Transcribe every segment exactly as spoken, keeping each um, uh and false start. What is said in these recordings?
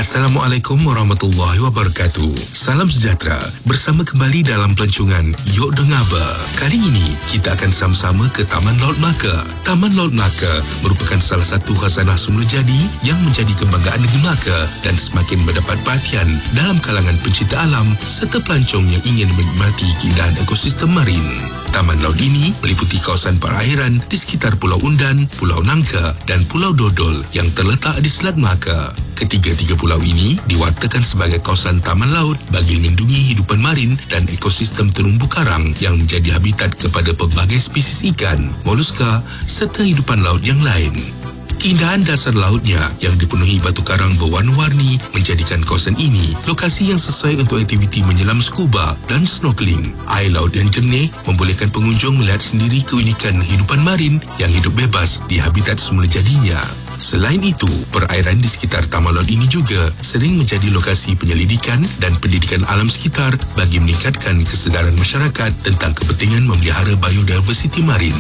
Assalamualaikum warahmatullahi wabarakatuh. Salam sejahtera. Bersama kembali dalam pelancongan Yok Dengaba. Kali ini kita akan sama-sama ke Taman Laut Melaka. Taman Laut Melaka merupakan salah satu khazanah semula jadi yang menjadi kebanggaan negeri Melaka dan semakin mendapat perhatian dalam kalangan pencinta alam serta pelancong yang ingin menikmati keindahan ekosistem marin. Taman laut ini meliputi kawasan perairan di sekitar Pulau Undan, Pulau Nangka dan Pulau Dodol yang terletak di Selat Melaka. Ketiga-tiga pulau ini diwatakan sebagai kawasan taman laut bagi melindungi hidupan marin dan ekosistem terumbu karang yang menjadi habitat kepada pelbagai spesies ikan, moluska serta hidupan laut yang lain. Keindahan dasar lautnya yang dipenuhi batu karang berwarna-warni menjadikan kawasan ini lokasi yang sesuai untuk aktiviti menyelam scuba dan snorkeling. Air laut yang jernih membolehkan pengunjung melihat sendiri keunikan hidupan marin yang hidup bebas di habitat semula jadinya. Selain itu, perairan di sekitar taman laut ini juga sering menjadi lokasi penyelidikan dan pendidikan alam sekitar bagi meningkatkan kesedaran masyarakat tentang kepentingan memelihara biodiversiti marin.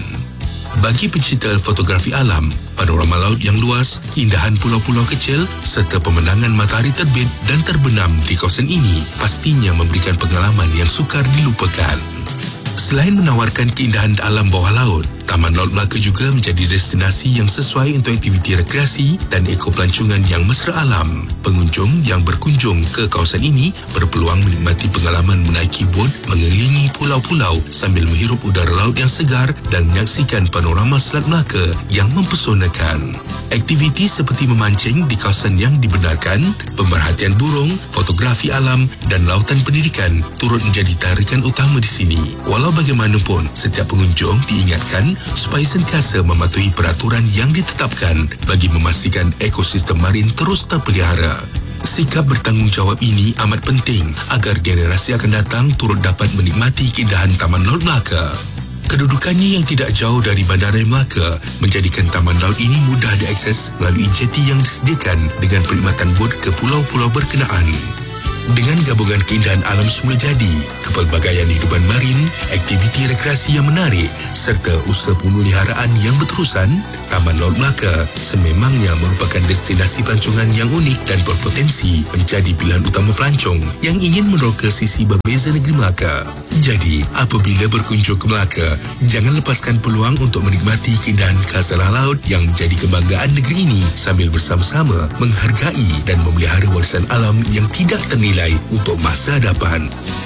Bagi pencinta fotografi alam, panorama laut yang luas, keindahan pulau-pulau kecil serta pemandangan matahari terbit dan terbenam di kawasan ini pastinya memberikan pengalaman yang sukar dilupakan. Selain menawarkan keindahan alam bawah laut, Taman Laut Melaka juga menjadi destinasi yang sesuai untuk aktiviti rekreasi dan ekopelancongan yang mesra alam. Pengunjung yang berkunjung ke kawasan ini berpeluang menikmati pengalaman menaiki bot mengelilingi pulau-pulau sambil menghirup udara laut yang segar dan menyaksikan panorama Selat Melaka yang mempesonakan. Aktiviti seperti memancing di kawasan yang dibenarkan, pemerhatian burung, fotografi alam dan lautan pendidikan turut menjadi tarikan utama di sini. Walau bagaimanapun, setiap pengunjung diingatkan supaya sentiasa mematuhi peraturan yang ditetapkan bagi memastikan ekosistem marin terus terpelihara. Sikap bertanggungjawab ini amat penting agar generasi akan datang turut dapat menikmati keindahan Taman Laut Melaka. Kedudukannya yang tidak jauh dari Bandaraya Melaka menjadikan taman laut ini mudah diakses melalui jeti yang disediakan dengan perkhidmatan bot ke pulau-pulau berkenaan. Dengan gabungan keindahan alam semula jadi, kepelbagaian hidupan marin, aktiviti rekreasi yang menarik serta usaha pemeliharaan yang berterusan, Taman Laut Melaka sememangnya merupakan destinasi pelancongan yang unik dan berpotensi menjadi pilihan utama pelancong yang ingin meneroka sisi berbeza negeri Melaka. Jadi, apabila berkunjung ke Melaka, jangan lepaskan peluang untuk menikmati keindahan khazanah laut yang menjadi kebanggaan negeri ini sambil bersama-sama menghargai dan memelihara warisan alam yang tidak ternilai untuk masa hadapan.